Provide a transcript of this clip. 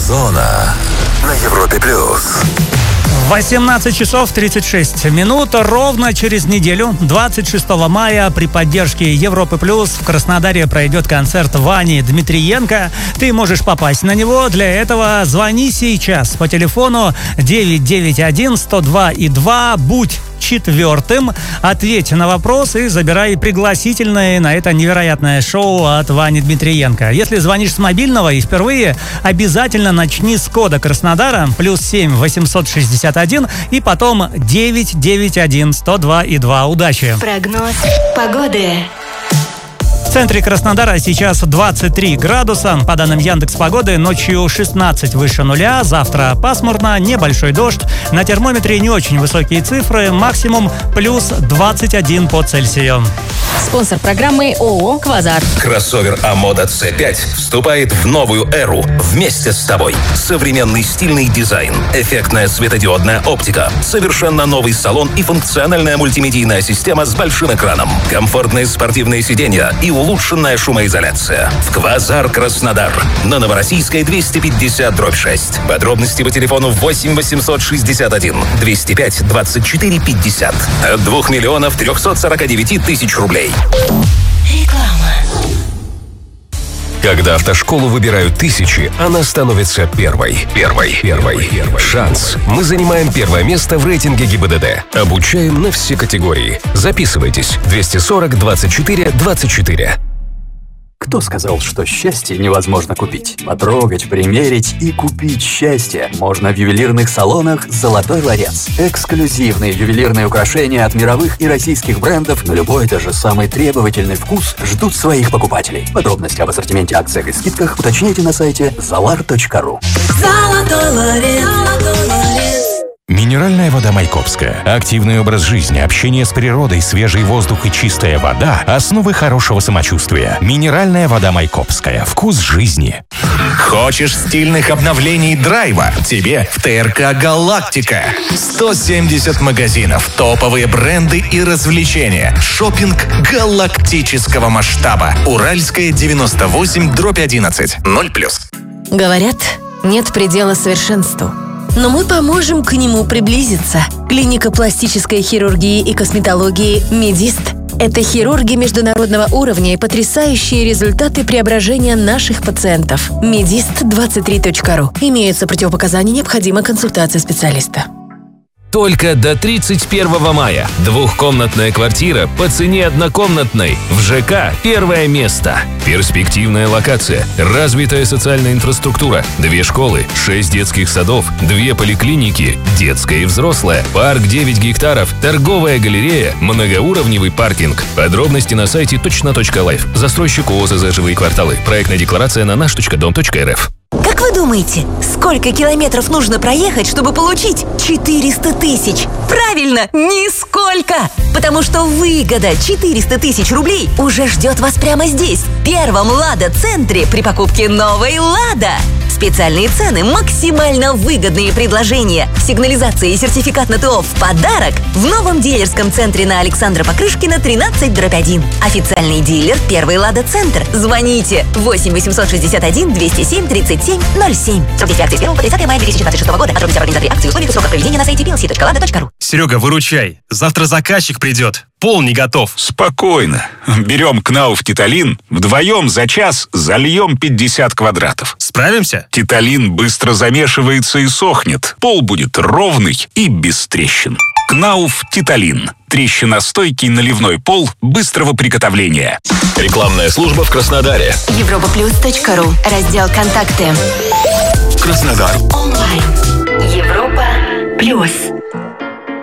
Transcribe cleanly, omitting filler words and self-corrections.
Зона на Европе+. 18 часов 36 минут. Ровно через неделю, 26 мая, при поддержке Европы Плюс в Краснодаре пройдет концерт Вани Дмитриенко. Ты можешь попасть на него. Для этого звони сейчас по телефону 991-102-2. Будь четвертым, ответь на вопрос и забирай пригласительные на это невероятное шоу от Вани Дмитриенко. Если звонишь с мобильного и впервые, обязательно начни с кода Краснодара +7 861 и потом 991-102-2. Удачи! Прогноз погоды. В центре Краснодара сейчас 23 градуса. По данным Яндекс.Погоды, ночью 16 выше нуля. Завтра пасмурно, небольшой дождь. На термометре не очень высокие цифры. Максимум +21 по Цельсию. Спонсор программы ООО «Квазар». Кроссовер Амода C5 вступает в новую эру вместе с тобой. Современный стильный дизайн, эффектная светодиодная оптика, совершенно новый салон и функциональная мультимедийная система с большим экраном, комфортные спортивные сиденья и улучшенная шумоизоляция. В «Квазар Краснодар» на Новороссийской 250/6. Подробности по телефону 8 861 205 24 50. От 2 349 000 рублей. Реклама. Когда автошколу выбирают тысячи, она становится первой. Первой. Шанс. Мы занимаем первое место в рейтинге ГИБДД. Обучаем на все категории. Записывайтесь. 240 24 24. Кто сказал, что счастье невозможно купить? Потрогать, примерить и купить счастье можно в ювелирных салонах «Золотой ларец». Эксклюзивные ювелирные украшения от мировых и российских брендов на любой, даже самый требовательный вкус ждут своих покупателей. Подробности об ассортименте, акциях и скидках уточняйте на сайте zalar.ru. Золотой ларец. Минеральная вода Майкопская. Активный образ жизни, общение с природой, свежий воздух и чистая вода – основы хорошего самочувствия. Минеральная вода Майкопская. Вкус жизни. Хочешь стильных обновлений драйва? Тебе в ТРК «Галактика». 170 магазинов, топовые бренды и развлечения. Шопинг галактического масштаба. Уральская 98/11. 0+. Говорят, нет предела совершенству. Но мы поможем к нему приблизиться. Клиника пластической хирургии и косметологии «Медист». Это хирурги международного уровня и потрясающие результаты преображения наших пациентов. Medist23.ru. Имеются противопоказания, необходима консультация специалиста. Только до 31 мая. Двухкомнатная квартира по цене однокомнатной. В ЖК «Первое место». Перспективная локация, развитая социальная инфраструктура, 2 школы, 6 детских садов, 2 поликлиники, детская и взрослая, парк 9 гектаров, торговая галерея, многоуровневый паркинг. Подробности на сайте точно.лайф. Застройщик ООО «Живые кварталы». Проектная декларация на наш.дом.рф. Как вы думаете, сколько километров нужно проехать, чтобы получить 400 000? Правильно, нисколько! Потому что выгода 400 000 рублей уже ждет вас прямо здесь, в первом «Лада-центре» при покупке новой «Лада». Специальные цены, максимально выгодные предложения, сигнализация и сертификат на ТО в подарок в новом дилерском центре на Александра Покрышкина 13/1. Официальный дилер «Первый Лада-центр». Звоните 8 861 207 37 07. Срок действия акции с 1 по 30 мая 2026 года. Подробности об организации акции и условиях и сроках проведения на сайте plc.lada.ru. Серега, выручай. Завтра заказчик придет. Пол не готов. Спокойно. Берем Кнауф Титалин, вдвоем за час зальем 50 квадратов. Справимся? Титалин быстро замешивается и сохнет. Пол будет ровный и без трещин. Кнауф Титалин. Трещиностойкий наливной пол быстрого приготовления. Рекламная служба в Краснодаре. Europaplus.ru. Раздел «Контакты». Краснодар. Онлайн. Европа Плюс.